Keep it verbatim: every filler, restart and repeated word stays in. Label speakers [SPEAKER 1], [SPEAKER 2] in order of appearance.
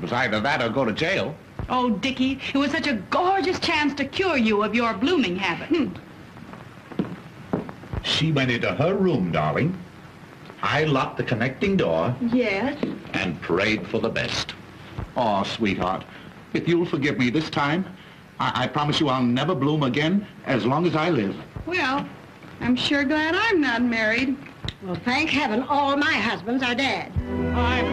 [SPEAKER 1] was either that or go to jail.
[SPEAKER 2] Oh, Dickie, it was such a gorgeous chance to cure you of your blooming habit. Hmm.
[SPEAKER 1] She went into her room, darling. I locked the connecting door
[SPEAKER 2] Yes?
[SPEAKER 1] and prayed for the best. Oh, sweetheart, if you'll forgive me this time, I, I promise you I'll never bloom again as long as I live.
[SPEAKER 2] Well, I'm sure glad I'm not married.
[SPEAKER 3] Well, thank heaven all my husbands are dead.
[SPEAKER 2] I'm